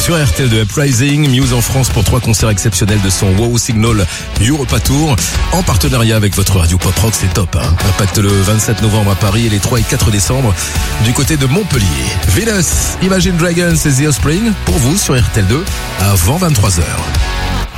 Sur RTL2 Uprising, Muse en France pour 3 concerts exceptionnels de son Wow Signal Europa Tour en partenariat avec votre radio pop rock, c'est top. Impact le 27 novembre à Paris et les 3 et 4 décembre du côté de Montpellier. Venus, Imagine Dragons et The Offspring pour vous sur RTL2 avant 23h.